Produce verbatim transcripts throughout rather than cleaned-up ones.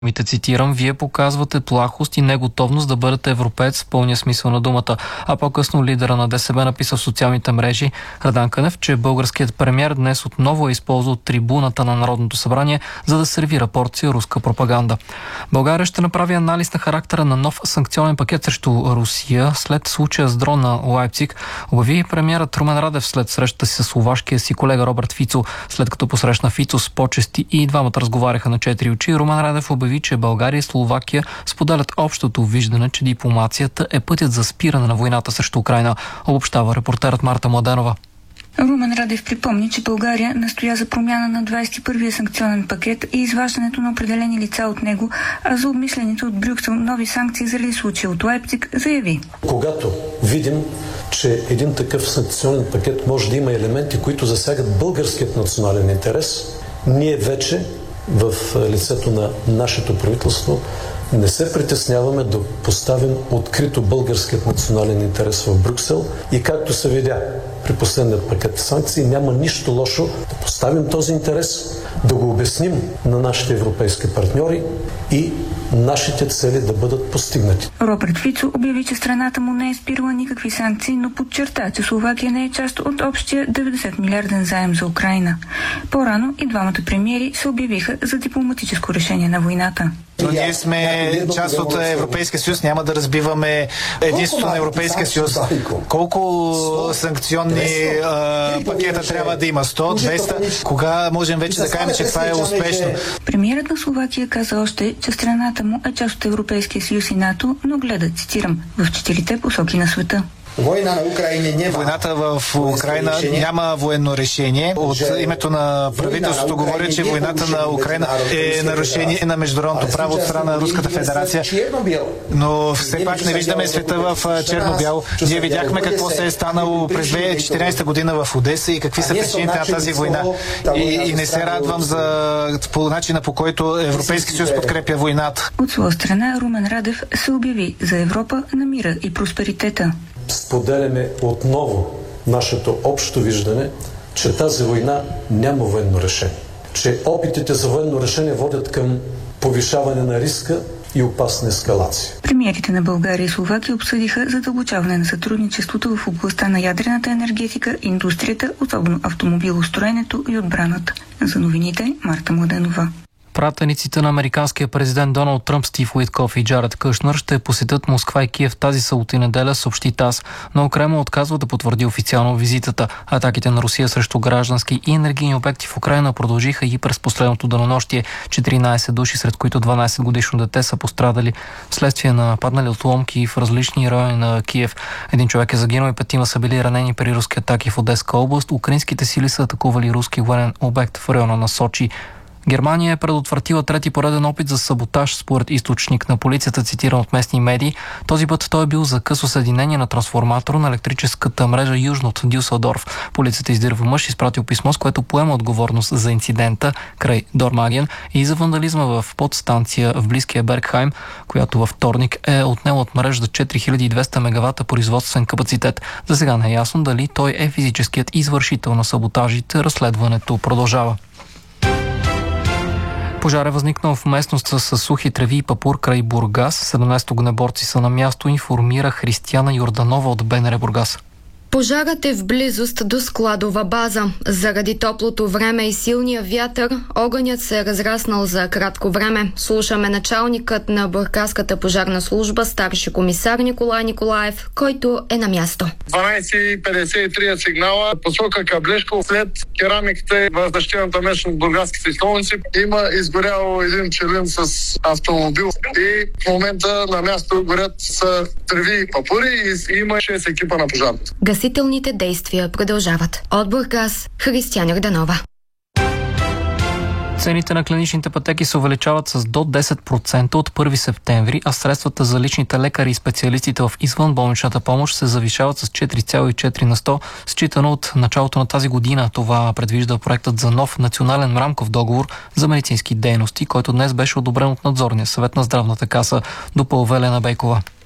Мите цитирам, вие показвате плахост и неготовност да бъдете европеец в пълния смисъл на думата. А по-късно лидера на ДСБ написа в социалните мрежи Радан Кънев, че българският премиер днес отново е използвал трибуната на Народното събрание, за да сервира порция руска пропаганда. България ще направи анализ на характера на нов санкционен пакет срещу Русия след случая с дрон на Лайпциг, обяви премиерът Румен Радев след срещата си с словашкия си колега Робърт Фицо. След като посрещна Фицо с почести и двамата разговаряха на четири очи, Румен Радев обяви, че България и Словакия споделят общото виждане, че дипломацията е пътят за спиране на войната срещу Украйна, обобщава репортерът Марта Младенова. Румен Радев припомни, че България настоя за промяна на двадесет и първия санкционен пакет и изваждането на определени лица от него, а за обмислените от Брюксел нови санкции заради случая от Лайпциг заяви. Когато видим, че един такъв санкционен пакет може да има елементи, които засягат българският национален интерес, ние вече в лицето на нашето правителство не се притесняваме да поставим открито българският национален интерес в Брюксел и както се видя при последният пакет санкции, няма нищо лошо да поставим този интерес, да го обясним на нашите европейски партньори и нашите цели да бъдат постигнати. Робърт Фицо обяви, че страната му не е спирала никакви санкции, но подчерта, че Словакия не е част от общия деветдесет милиарден заем за Украйна. По-рано и двамата премиери се обявиха за дипломатическо решение на войната. Но ние сме част от Европейския съюз, няма да разбиваме единството на Европейския съюз. Колко санкционни а, пакета трябва да има? сто, двеста? Кога можем вече да кажем, че това е успешно? Премиерът на Словакия каза още, че страната му е част от Европейския съюз и НАТО, но гледа, цитирам, в четирите посоки на света. Война на Украина не Войната в Украина няма военно решение. От името на правителството говоря, че войната на Украина е нарушение на международното право от страна на Руската федерация. Но все пак не виждаме света в черно-бяло. Ние видяхме какво се е станало през две хиляди и четиринадесета година в Одеса и какви са причините на тази война. И, и не се радвам за по начина, по който Европейски съюз подкрепя войната. От своя страна Румен Радев се обяви за Европа на мира и просперитета. Споделяме отново нашето общо виждане, че тази война няма военно решение. Че опитите за военно решение водят към повишаване на риска и опасна ескалация. Премиерите на България и Словакия обсъдиха задълбочаване на сътрудничеството в областта на ядрената енергетика, индустрията, особено автомобилостроенето и отбраната. За новините Марта Младенова. Пратениците на американския президент Доналд Тръмп, Стив Уиткоф и Джаред Кушнер ще посетят Москва и Киев тази събота и неделя, съобщи ТАСС, но Кремъл отказва да потвърди официално визитата. Атаките на Русия срещу граждански и енергийни обекти в Украйна продължиха и през последното денонощие. четиринадесет души, сред които дванадесет годишно дете, са пострадали вследствие на паднали отломки в различни райони на Киев. Един човек е загинал и петима са били ранени при руски атаки в Одеска област. Украинските сили са атакували руски военен обект в района на Сочи. Германия е предотвратила трети пореден опит за саботаж, според източник на полицията, цитиран от местни медии. Този път той е бил за късо съединение на трансформатора на електрическата мрежа южно от Дюселдорф. Полицията издирва мъж, изпратил писмо, с което поема отговорност за инцидента край Дормаген и за вандализма в подстанция в близкия Бергхайм, която във вторник е отнела от мрежа четири хиляди и двеста мегавата производствен капацитет. За сега не е ясно дали той е физическият извършител на саботажите. Разследването продължава. Пожар е възникнал в местност с сухи треви и папур край Бургас. седемнадесет огнеборци са на място, информира Християна Йорданова от БНР Бургас. Пожарът е в близост до складова база. Заради топлото време и силния вятър, огънят се е разраснал за кратко време. Слушаме началникът на Бургаската пожарна служба, старши комисар Николай Николаев, който е на място. дванадесет и петдесет и три сигнала, посока Каблешко, след керамиката в защитената местност бургаските столници има изгорял един пчелин с автомобил и в момента на място горят са треви и папури и има шест екипа на пожарната. Гасителните действия продължават. От Бургас, Християна Йорданова. Цените на клиничните пътеки се увеличават с до десет процента от първи септември, а средствата за личните лекари и специалистите в извънболничната помощ се завишават с четири цяло и четири на сто, считано от началото на тази година. Това предвижда проектът за нов национален рамков договор за медицински дейности, който днес беше одобрен от надзорния съвет на Здравната каса, допълва Елена Бейкова.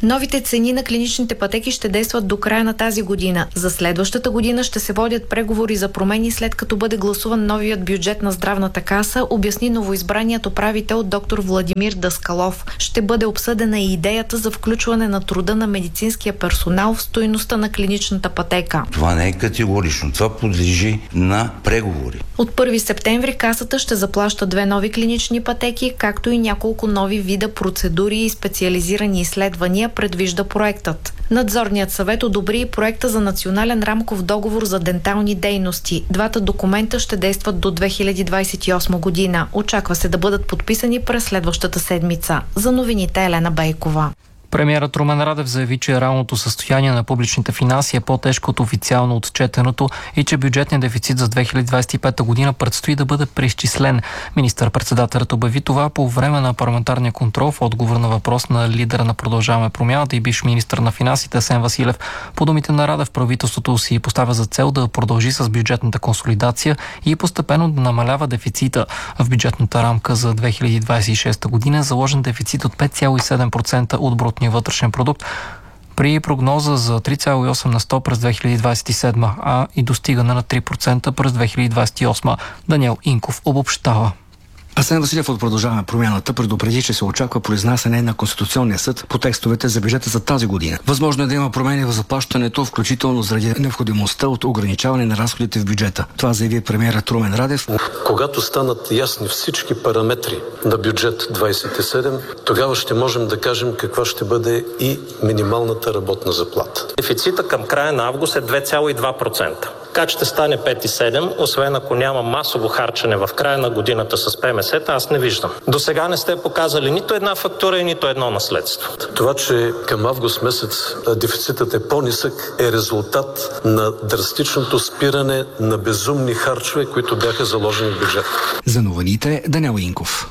Новите цени на клиничните пътеки ще действат до края на тази година. За следващата година ще се водят преговори за промени, след като бъде гласуван новият бюджет на Здравната каса, обясни новоизбраният управител доктор Владимир Даскалов. Ще бъде обсъдена и идеята за включване на труда на медицинския персонал в стойността на клиничната пътека. Това не е категорично. Това подлежи на преговори. От първи септември касата ще заплаща две нови клинични пътеки, както и няколко нови вида процедури и специализирани изследвания, предвижда проектът. Надзорният съвет одобри и проекта за национален рамков договор за дентални дейности. Двата документа ще действат до две хиляди двадесет и осма година. Очаква се да бъдат подписани през следващата седмица. За новините Елена Бейкова. Премиерът Румен Радев заяви, че реалното състояние на публичните финанси е по-тежко от официално отчетеното и че бюджетният дефицит за две хиляди двадесет и пета година предстои да бъде преизчислен. Министър-председателят обяви това по време на парламентарния контрол в отговор на въпрос на лидера на Продължаваме промяната и бивш министър на финансите Асен Василев. По думите на Радев, правителството си поставя за цел да продължи с бюджетната консолидация и постепенно да намалява дефицита. В бюджетната рамка за две хиляди двадесет и шеста година е заложен дефицит от пет цяло и седем процента от брутния вътрешен продукт, при прогноза за три цяло и осем на сто през две хиляди двадесет и седма, а и достигане на три процента през две хиляди двадесет и осма. Даниел Инков обобщава. Асен Василев от Продължаваме промяната предупреди, че се очаква произнасяне на Конституционния съд по текстовете за бюджета за тази година. Възможно е да има промени в заплащането, включително заради необходимостта от ограничаване на разходите в бюджета. Това заяви премиерът Румен Радев. Когато станат ясни всички параметри на бюджет двадесет и седем, тогава ще можем да кажем каква ще бъде и минималната работна заплата. Дефицита към края на август е две цяло и два процента. Как ще стане пет цяло и седем процента, освен ако няма масово харчене в края на годината с ПМС-та, аз не виждам. До сега не сте показали нито една фактура и нито едно наследство. Това, че към август месец дефицитът е по-нисък, е резултат на драстичното спиране на безумни харчове, които бяха заложени в бюджета. За новините Даниел Инков.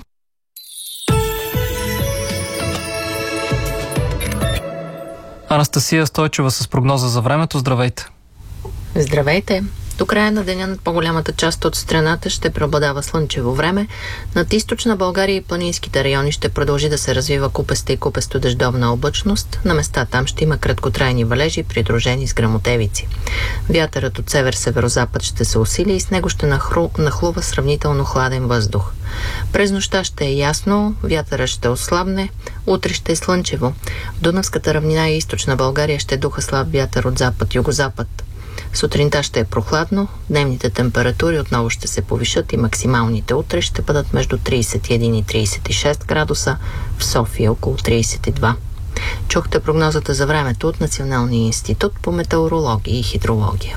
Анастасия Стойчева с прогноза за времето. Здравейте! Здравейте! До края на деня над по-голямата част от страната ще преобладава слънчево време. Над източна България и планинските райони ще продължи да се развива купеста и купесто дъждовна облачност. На места там ще има краткотрайни валежи, придружени с гръмотевици. Вятърът от север-северозапад ще се усили и с него ще нахру, нахлува сравнително хладен въздух. През нощта ще е ясно, вятърът ще ослабне, утре ще е слънчево. В Дунавската равнина и източна България ще духа слаб вятър от запад-югозапад. Сутринта ще е прохладно, дневните температури отново ще се повишат и максималните утре ще бъдат между тридесет и един и тридесет и шест градуса, в София около тридесет и два. Чухте прогнозата за времето от Националния институт по метеорология и хидрология.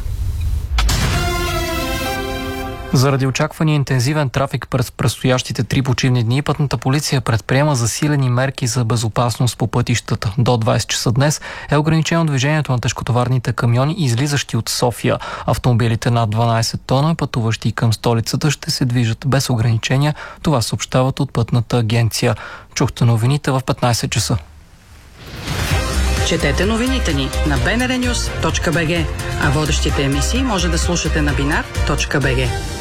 Заради очаквания интензивен трафик през предстоящите три почивни дни, пътната полиция предприема засилени мерки за безопасност по пътищата. До двадесет часа днес е ограничено движението на тежкотоварните камиони, излизащи от София. Автомобилите над дванадесет тона, пътуващи към столицата, ще се движат без ограничения. Това съобщават от Пътната агенция. Чухте новините в петнадесет часа. Четете новините ни на би ен ар нюз точка би джи, а водещите емисии може да слушате на бинар точка би джи.